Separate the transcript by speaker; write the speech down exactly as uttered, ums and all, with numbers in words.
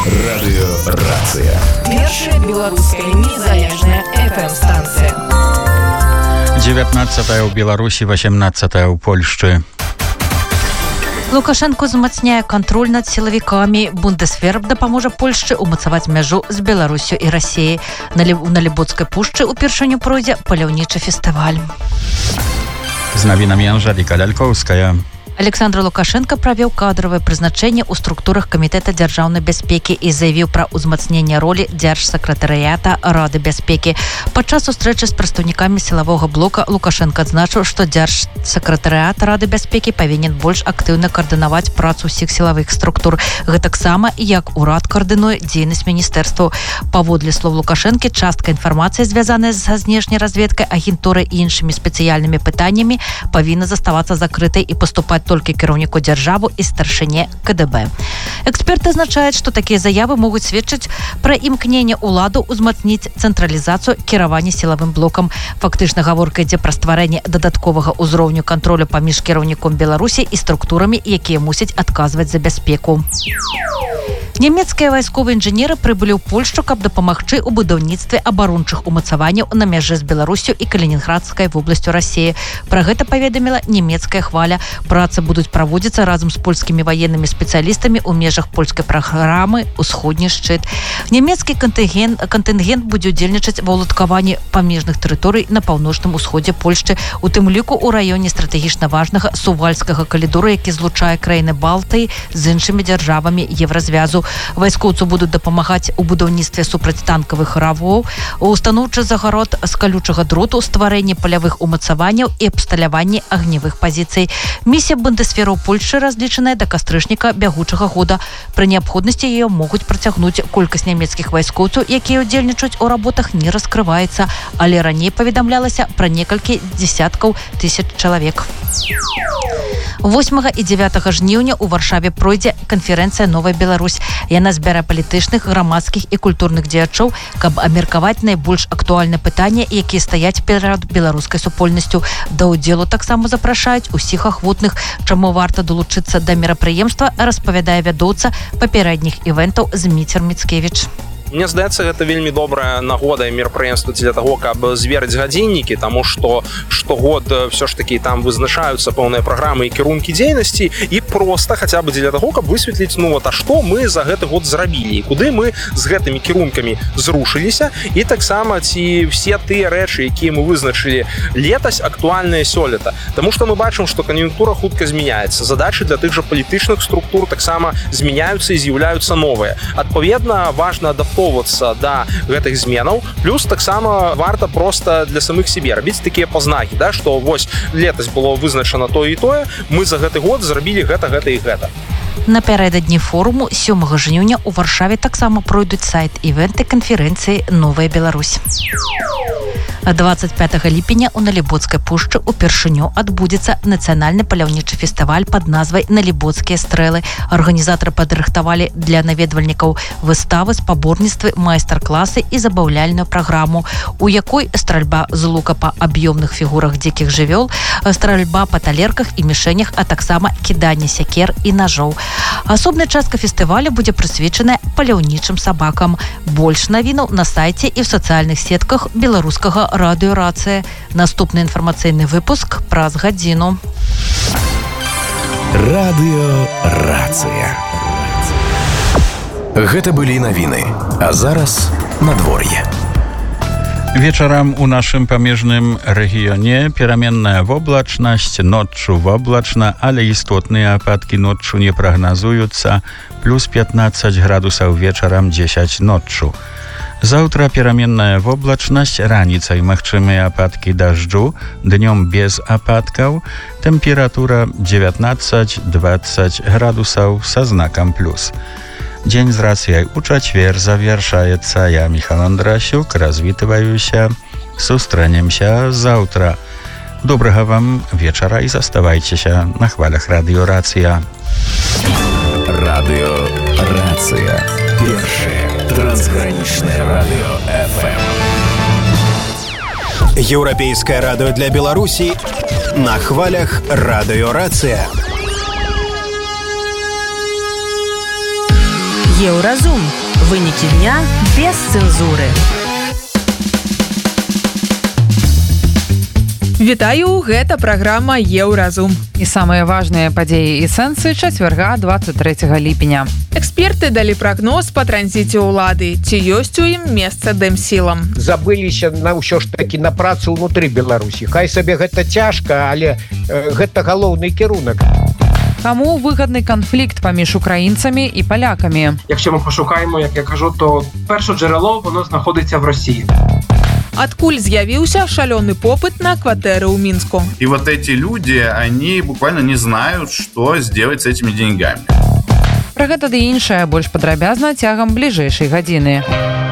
Speaker 1: Радыёрацыя.
Speaker 2: Першая беларуская незалежная эф эм-станцыя.
Speaker 3: dziewiętnastая ў Беларусі, восемнадцатая ў Польшчы.
Speaker 4: Лукашенко змацняе кантроль над сілавікамі. Бундесвер дапаможа Польшчы ўмацаваць мяжу з Беларусю і Расіяй. На Лібоцкай пушчы ўпершыню пройдзе паляўнічы фестываль.
Speaker 3: З навінамі Анжэліка Лялькоўская.
Speaker 4: Александр Лукашенко правёў кадровае прызначэнне ў структурах Камітэта дзяржаўнай бяспекі і заявіў пра ўзмацненне ролі дзяржсакратарыята Рады бяспекі. Падчас сустрэчы з прадстаўнікамі сілавога блока Лукашенко адзначыў, што дзяржсакратарыят Рады бяспекі павінен больш актыўна каардынаваць працу ўсіх сілавых структур, гэтаксама як урад каардынуе дзейнасць міністэрстваў. Паводле слоў Лукашэнкі, частка інфармацыі, звязаная са знешняй разведкай, агентурай і іншымі спецыяльнымі пытаннямі, павінна заставацца закрытай і паступаць толькі кіраўніку дзяржавы і старшыне ка дэ бэ. Эксперты азначаюць, што такія заявы могуць сведчыць пра імкненне ўладу ўзмацніць цэнтралізацыю кіравання сілавым блокам. Фактычна гаворка ідзе пра стварэнне дадатковага ўзроўню кантролю паміж кіраўніком Беларусі і структурамі, якія мусяць адказваць за бяспеку. Нямецкія вайсковыя інжынеры прыбылі ў Польшчу, каб дапамагчы ў будаўніцтве абарончых умацаванняў на мяжы з Беларусю і Калінінградскай вобласцю Расіі. Пра гэта паведаміла нямецкая хваля. Працы будуць праводзіцца разам з польскімі ваеннымі спецыялістамі ў межах польскай праграмы «Усходні шчыт». Нямецкі кантынгент, кантынгент будзе ўдзельнічаць ва ўладкаванні памежных тэрыторый на паўночным усходзе Польшчы, у тым ліку ў раёне стратэгічна важнага сувальскага калідора, які злучае краіны Балтыі з іншымі дзяржавамі Еўразвязу. Вайскоўцу будуць дапамагаць у будаўніцтве супрацьтанкавых равоў, у устаноўчы загарод з калючага дроту, стварэнні палявых умацаванняў і абсталяванні агнявых пазіцый. Місія Бундесверу Польшчы разлічаная да кастрычніка бягучага года. Пры неабходнасці яе могуць працягнуць. Колькасць нямецкіх вайскоўцаў, якія ўдзельнічаюць у работах, не раскрываецца, але раней паведамлялася пра некалькі дзесяткаў тысяч чалавек. восьмага і дзевятага жніўня ў Варшаве пройдзе канферэнцыя «Новая Беларусь». Яна збярэ палітычных, грамадскіх і культурных дзеячоў, каб абмеркаваць найбольш актуальныя пытанні, якія стаяць перад беларускай супольнасцю. Да ўдзелу таксама запрашаюць усіх ахвотных. Чаму варта долучыцца да мерапрыемства, распавядае вядоўца папярэдніх івентаў Зміцер Міцкевіч.
Speaker 5: Мне здаецца, гэта вельмі добрая нагода і мерапрыемства для таго, каб зверыць гадзіннікі, таму што штогод все ж такі там вызначаюцца пэўныя праграмы і кірункі дзейнасці, і проста хаця бы для таго, каб высветліць, ну вот, а што мы за гэты год зрабілі, і куды мы з гэтымі кірункамі зрушыліся, і таксама ці все тыя рэчы, якія мы вызначылі летась, актуальныя сёлета. Таму што мы бачым, што кан'юнктура хутка змяняецца, задачы для тых жа палітычных структур таксама змяняюцца і з'яўляюцца новыя. Адпаведна, важна адаптоўвацца да гэтых зменаў, плюс таксама варта проста для самых сябе рабіць такія пазнакі, да, што вось летась было вызначана тое і тое, мы за гэты год зрабілі гэта, гэта і гэта.
Speaker 4: Напярэдадні форуму сёмага жніўня ў Варшаве таксама пройдуць сайт-івенты канферэнцыі «Новая Беларусь». дваццаць пятага ліпеня ў Налібоцкай пушчы упершыню адбудзецца нацыянальны паляўнічы фестываль пад назвай «Налібоцкія стрэлы». Арганізатары падрыхтавалі для наведвальнікаў выставы, спаборніцтвы, майстар-класы і забаўляльную праграму, у якой стральба з лука па аб'ёмных фігурах дзікіх жывёл, стральба па талерках і мішэнях, а таксама кіданне сякер і нажоў. Асобная частка фестывалю будзе прысвечаная паляўнічым сабакам. Больш навінаў на сайце і ў сацыяльных сетках беларускага радыёрацыя. Наступны інфармацыйны выпуск праз гадзіну.
Speaker 1: Радыёрацыя. Гэта былі навіны, а зараз надвор'е.
Speaker 3: Вечарам у нашым памежным рэгіёне пераменная воблачнасць, ноччу воблачна, але істотныя ападкі ноччу не прагназуюцца, плюс пятнадцаць градусаў вечарам, дзесяць ноччу. Заўтра пераменная воблачнасць, раніцай магчымыя ападкі дажджу, днём без ападкаў, тэмпература дзевятнаццаць дваццаць градусаў са знакам плюс. Дзень з рацыяй у чацвер завяршаецца. Я, Міхал Андрасюк, развітваюся. Сустрэнемся заўтра. Добрага вам вечара і заставайцеся на хвалях радыёрацыя.
Speaker 1: Радыёрацыя. Першае трансгранічнае радыё эф эм.
Speaker 6: Еўрапейскае радыё для Беларусі на хвалях радыёрацыя.
Speaker 2: Еўразум. Вынікі дня без цэнзуры.
Speaker 7: Вітаю, гэта праграма Еўразум.
Speaker 8: І самыя важныя падзеі і сэнсы чацвярга двадцать трэцяга ліпеня.
Speaker 7: Эксперты далі прагноз па транзіце ўлады. Ці ёсць у ім месца дэмсілам?
Speaker 9: Забыліся на ўсё ж такі на працу ўнутры Беларусі. Хай сабе гэта цяжка, але э, гэта галоўны кірунак.
Speaker 8: Каму выгадны канфлікт паміж українцями і поляками?
Speaker 10: Якщо ми пошукаємо, як я кажу, то перше джерело, воно знаходиться в Росії.
Speaker 7: Адкуль з'явіўся шалёны попыт на кватэры ў Мінску?
Speaker 11: И вот эти люди, они буквально не знают, что сделать с этими деньгами.
Speaker 8: Пра гэта ды іншае больш падрабязна цягам бліжэйшай гадзіны.